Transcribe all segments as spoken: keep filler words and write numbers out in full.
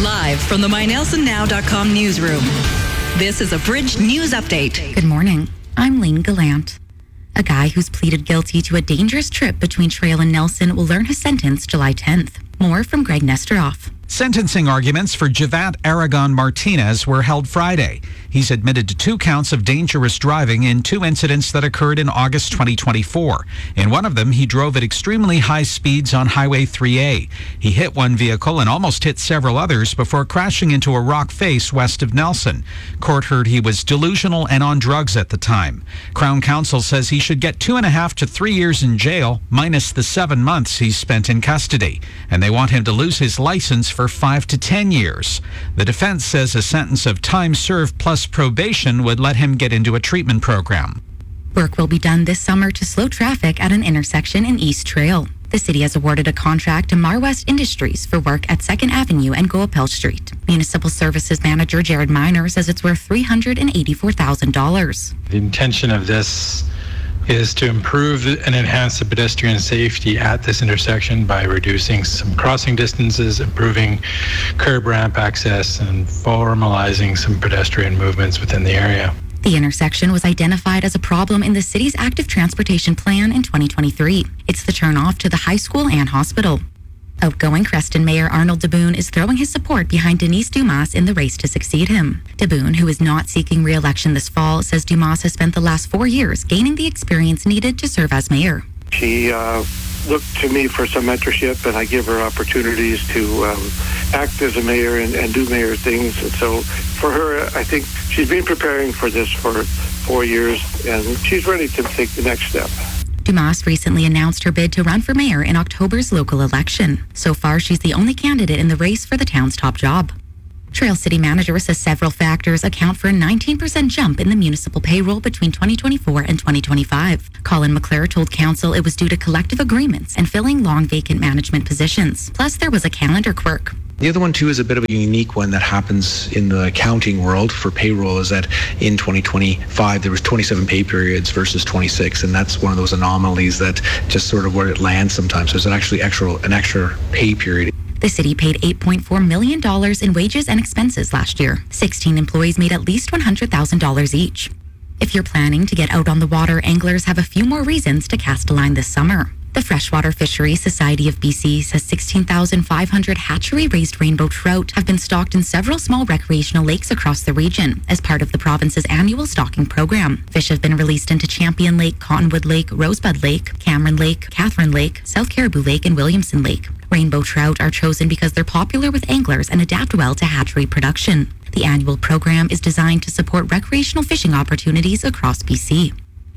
Live from the my nelson now dot com newsroom. This is a Bridge News Update. Good morning. I'm Lane Gallant. A guy who's pleaded guilty to a dangerous trip between Trail and Nelson will learn his sentence July tenth. More from Greg Nestoroff. Sentencing arguments for Javat Aragon Martinez were held Friday. He's admitted to two counts of dangerous driving in two incidents that occurred in August twenty twenty-four. In one of them, he drove at extremely high speeds on Highway three A. He hit one vehicle and almost hit several others before crashing into a rock face west of Nelson. Court heard he was delusional and on drugs at the time. Crown Counsel says he should get two and a half to three years in jail, minus the seven months he's spent in custody. And they want him to lose his license for for five to ten years. The defense says a sentence of time served plus probation would let him get into a treatment program. Work will be done this summer to slow traffic at an intersection in East Trail. The city has awarded a contract to Marwest Industries for work at second Avenue and Goapel Street. Municipal Services Manager Jared Miner says it's worth three hundred eighty-four thousand dollars. The intention of this is to improve and enhance the pedestrian safety at this intersection by reducing some crossing distances, improving curb ramp access, and formalizing some pedestrian movements within the area. The intersection was identified as a problem in the city's active transportation plan in twenty twenty-three. It's the turnoff to the high school and hospital. Outgoing Creston Mayor Arnold DeBoon is throwing his support behind Denise Dumas in the race to succeed him. DeBoon, who is not seeking re-election this fall, says Dumas has spent the last four years gaining the experience needed to serve as mayor. She uh, looked to me for some mentorship, and I give her opportunities to um, act as a mayor and, and do mayor things. And so for her, I think she's been preparing for this for four years, and she's ready to take the next step. Dumas recently announced her bid to run for mayor in October's local election. So far, she's the only candidate in the race for the town's top job. Trail City Manager says several factors account for a nineteen percent jump in the municipal payroll between twenty twenty-four and twenty twenty-five. Colin McClure told council it was due to collective agreements and filling long vacant management positions. Plus, there was a calendar quirk. The other one, too, is a bit of a unique one that happens in the accounting world for payroll, is that in twenty twenty-five, there was twenty-seven pay periods versus twenty-six, and that's one of those anomalies that just sort of where it lands sometimes. There's an actually extra, an extra pay period. The city paid eight point four million dollars in wages and expenses last year. sixteen employees made at least one hundred thousand dollars each. If you're planning to get out on the water, anglers have a few more reasons to cast a line this summer. The Freshwater Fisheries Society of B C says sixteen thousand five hundred hatchery-raised rainbow trout have been stocked in several small recreational lakes across the region as part of the province's annual stocking program. Fish have been released into Champion Lake, Cottonwood Lake, Rosebud Lake, Cameron Lake, Catherine Lake, South Caribou Lake, and Williamson Lake. Rainbow trout are chosen because they're popular with anglers and adapt well to hatchery production. The annual program is designed to support recreational fishing opportunities across B C.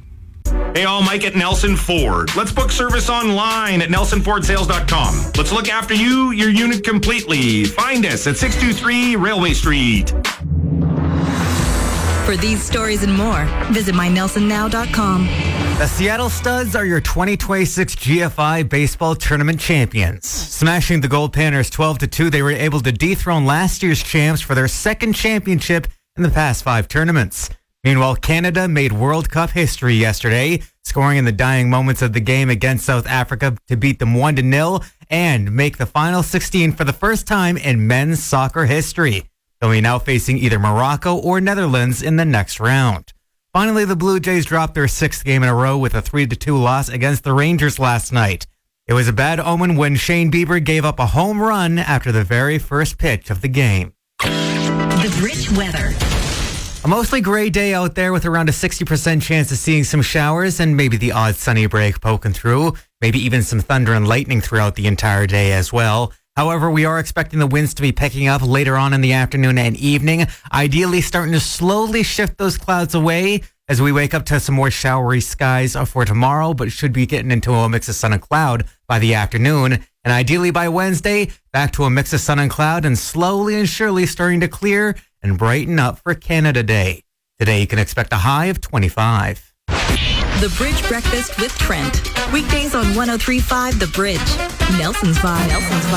Hey all, Mike at Nelson Ford. Let's book service online at nelson ford sales dot com. Let's look after you, your unit completely. Find us at six two three Railway Street. For these stories and more, visit my nelson now dot com. The Seattle Studs are your twenty twenty-six G F I Baseball Tournament champions. Smashing the Gold Panthers twelve to two, they were able to dethrone last year's champs for their second championship in the past five tournaments. Meanwhile, Canada made World Cup history yesterday, scoring in the dying moments of the game against South Africa to beat them one to nil and make the final sixteen for the first time in men's soccer history. They'll be now facing either Morocco or Netherlands in the next round. Finally, the Blue Jays dropped their sixth game in a row with a three to two loss against the Rangers last night. It was a bad omen when Shane Bieber gave up a home run after the very first pitch of the game. The Bridge weather. A mostly gray day out there with around a sixty percent chance of seeing some showers and maybe the odd sunny break poking through, maybe even some thunder and lightning throughout the entire day as well. However, we are expecting the winds to be picking up later on in the afternoon and evening, ideally starting to slowly shift those clouds away as we wake up to some more showery skies for tomorrow, but should be getting into a mix of sun and cloud by the afternoon. And ideally by Wednesday, back to a mix of sun and cloud and slowly and surely starting to clear and brighten up for Canada Day. Today, you can expect a high of twenty-five. The Bridge Breakfast with Trent. Weekdays on one oh three point five The Bridge. Nelson's Vibe. Nelson's Vibe.